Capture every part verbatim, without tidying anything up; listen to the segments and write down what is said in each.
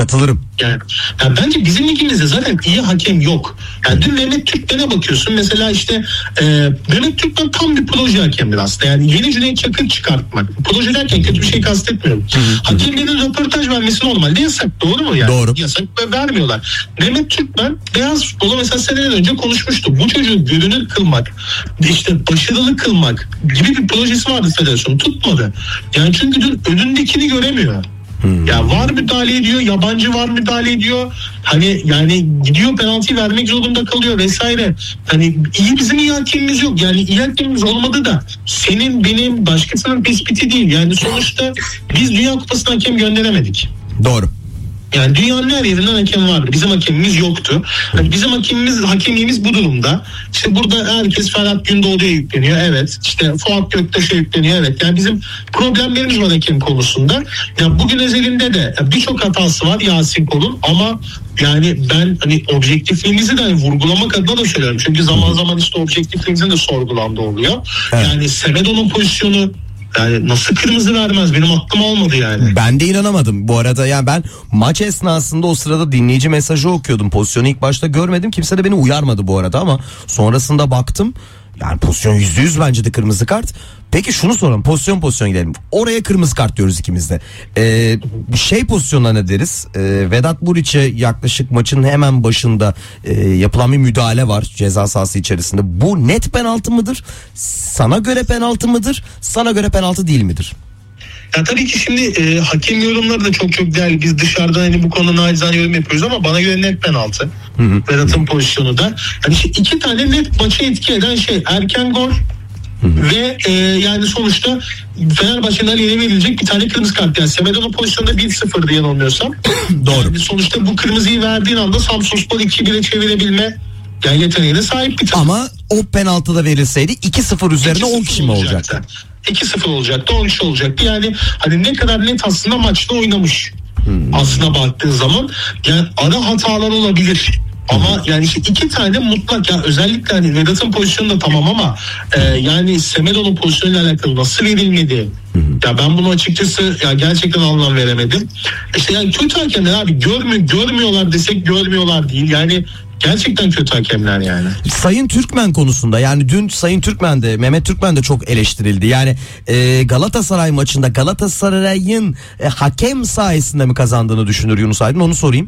Katılırım. Yani, yani bence bizim ligimizde zaten iyi hakem yok. Yani dün Mehmet Türkmen'e bakıyorsun mesela işte e, Mehmet Türkmen tam bir proje hakemidir aslında. Yani yeni Cüneyt Çakır çıkartmak. Proje derken kötü bir şey kastetmiyorum. Hakemlerin röportaj vermesi normalde yasak, doğru mu yani? Doğru. Yasak ve vermiyorlar. Mehmet Türkmen beyaz futbolu mesela seneler önce konuşmuştu. Bu çocuğu görünür kılmak, işte başarılı kılmak gibi bir projesi vardı federasyonun. Tutmadı. Yani çünkü dün önündekini göremiyor. Hmm. Ya var müdahale ediyor, yabancı var müdahale ediyor. Hani yani gidiyor penaltıyı vermek zorunda kalıyor vesaire. Hani iyi bizim iyi hakemimiz yok. Yani iyi hakemimiz olmadı da senin benim başkasının tespiti değil. Yani sonuçta biz Dünya Kupası'na hakem gönderemedik. Doğru. Yani dünyanın her yerinden hakem vardı. Bizim hakemimiz yoktu. Yani bizim hakemimiz, hakemliğimiz bu durumda. İşte burada herkes Ferhat Gündoğdu'ya yükleniyor. Evet. İşte Fuat Göktaş'a yükleniyor. Evet. Yani bizim problemlerimiz var hakem konusunda. Yani bugün özelinde de birçok hatası var Yasin Kol'un ama yani ben hani objektifliğimizi de hani vurgulamak adına da söylüyorum. Çünkü zaman zaman işte objektifliğimizin de sorgulandığı oluyor. Evet. Yani Semedo'nun pozisyonu yani nasıl kırmızı vermez, benim aklım almadı yani. Ben de inanamadım bu arada. Yani ben maç esnasında o sırada dinleyici mesajı okuyordum. Pozisyonu ilk başta görmedim. Kimse de beni uyarmadı bu arada ama sonrasında baktım. Yani pozisyon yüzde yüz bence de kırmızı kart. Peki şunu soralım, pozisyon pozisyon gidelim. Oraya kırmızı kart diyoruz ikimiz de. Ee, şey pozisyonuna ne deriz? Ee, Vedat Muriç'e yaklaşık maçın hemen başında e, yapılan bir müdahale var ceza sahası içerisinde. Bu net penaltı mıdır? Sana göre penaltı mıdır? Sana göre penaltı değil midir? Ya tabii ki şimdi e, hakem yorumları da çok çok değerli. Biz dışarıdan hani bu konuda nacizane yorum yapıyoruz ama bana göre net penaltı. Hı hı. Vedat'ın pozisyonu da. Hani işte iki tane net maçı etki eden şey erken gol. Hı hı. Ve e, yani sonuçta Fenerbahçe'nin aleyhine verilecek bir tane kırmızı kart. Yani Semedo'nun pozisyonunda bir sıfır diye yanılmıyorsam. Doğru. Yani sonuçta bu kırmızıyı verdiğin anda Samsunspor iki bire çevirebilme yani yeteneğine sahip bir takım. Ama o penaltı da verilseydi iki sıfır üzerine on kişi mi olacaktı? iki sıfır olacaktı, on kişi olacaktı. Yani hani ne kadar net aslında maçta oynamış. Hmm. Aslına baktığın zaman yani ara hatalar olabilir. Ama yani işte iki tane mutlak ya özellikle hani Vedat'ın pozisyonu da tamam ama e, yani Semedo'nun pozisyonuyla alakalı nasıl verilmedi? Hı hı. Ya ben bunu açıkçası ya gerçekten anlam veremedim. İşte yani kötü hakemler abi görmüyor, görmüyorlar desek görmüyorlar değil. Yani gerçekten kötü hakemler yani. Sayın Türkmen konusunda yani dün Sayın Türkmen de Mehmet Türkmen de çok eleştirildi. Yani e, Galatasaray maçında Galatasaray'ın e, hakem sayesinde mi kazandığını düşünür Yunus Aydın, onu sorayım.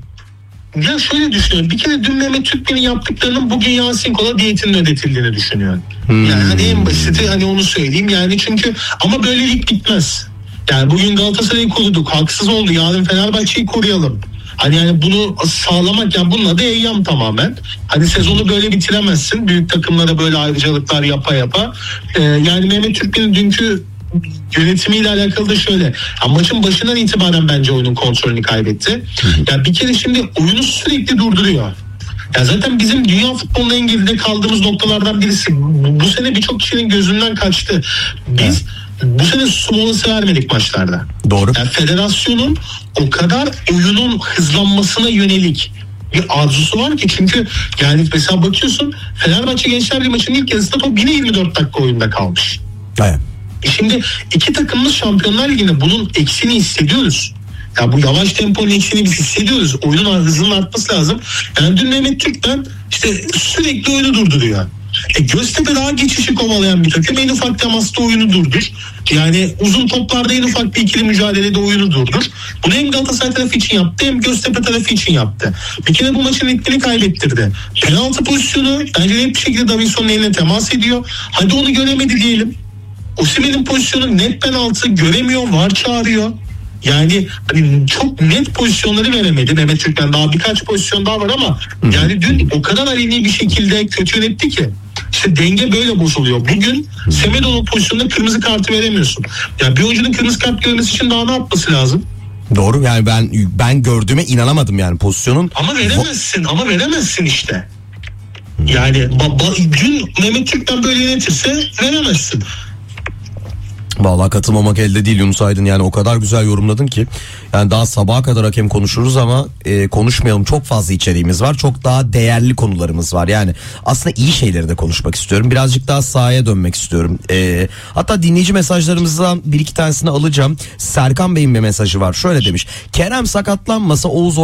Ya şöyle düşünüyorum. Bir kere dün Mehmet Türkmen'in yaptıklarının bugün Yasin Kol'a diyetinin ödetildiğini düşünüyorum. Hmm. Yani hani en basiti hani onu söyleyeyim. Yani çünkü ama böylelik bitmez. Yani bugün Galatasaray'ı koruduk. Haksız oldu. Yarın Fenerbahçe'yi koruyalım. Hani yani bunu sağlamak yani bunun adı eyyam tamamen. Hani sezonu böyle bitiremezsin. Büyük takımlara böyle ayrıcalıklar yapa yapa. Ee, yani Mehmet Türkmen'in dünkü yönetimiyle alakalı da şöyle. Ya maçın başından itibaren bence oyunun kontrolünü kaybetti. Ya bir kere şimdi oyunu sürekli durduruyor. Ya zaten bizim dünya futbolunda en geride kaldığımız noktalardan birisi. Bu sene birçok kişinin gözünden kaçtı. Biz bu sene Smolens'ı vermedik maçlarda. Doğru. Yani federasyonun o kadar oyunun hızlanmasına yönelik bir arzusu var ki çünkü yani mesela bakıyorsun Fenerbahçe Gençler Birliği maçının ilk yarısında top yine yirmi dört dakika oyunda kalmış. Evet. Şimdi iki takımımız Şampiyonlar Ligi'nde bunun eksiğini hissediyoruz. Ya bu yavaş temponun eksiğini biz hissediyoruz. Oyunun hızının artması lazım. Yani dün Mehmet Türkmen işte sürekli oyunu durduruyor. E Göztepe daha geçişi kovalayan bir takım. En ufak temasta oyunu durdur. Yani uzun toplarda en ufak bir ikili mücadelede oyunu durdur. Bunu hem Galatasaray tarafı için yaptı hem Göztepe tarafı için yaptı. Bir kere bu maçın ritmini kaybettirdi. Penaltı pozisyonu bence net bir şekilde Davinson'un eline temas ediyor. Hadi onu göremedi diyelim. Osimhen'in pozisyonu net penaltı, göremiyor, var çağırıyor. Yani hani çok net pozisyonları veremedi Mehmet Türkmen. Daha birkaç pozisyon daha var ama Hı. yani dün o kadar aleni bir şekilde kötü yönetti ki. İşte denge böyle bozuluyor. Bugün Semedo'nun pozisyonunda kırmızı kartı veremiyorsun. Yani bir oyuncunun kırmızı kart görmesi için daha ne yapması lazım? Doğru, yani ben ben gördüğüme inanamadım yani pozisyonun. Ama veremezsin ama veremezsin işte. Yani ba- dün Mehmet Türkmen böyle yönetirse veremezsin. Vallahi katılmamak elde değil Yunus Aydın, yani o kadar güzel yorumladın ki. Yani daha sabaha kadar hakem konuşuruz ama e, konuşmayalım, çok fazla içeriğimiz var, çok daha değerli konularımız var. Yani aslında iyi şeyleri de konuşmak istiyorum, birazcık daha sahaya dönmek istiyorum. E, hatta dinleyici mesajlarımızdan bir iki tanesini alacağım. Serkan Bey'in bir mesajı var, şöyle demiş: Kerem sakatlanmasa Oğuz